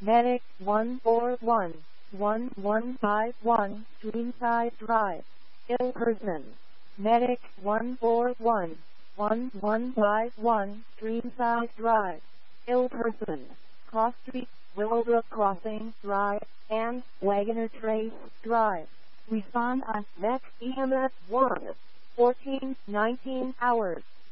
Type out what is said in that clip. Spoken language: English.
Medic 141, 1151, Greenside Drive, ill person. Medic 141, 1151, Greenside Drive, ill person. Cross Street, Willowbrook Crossing Drive, and Wagoner Trace Drive. Respond on next EMS 1, 14, 19 hours.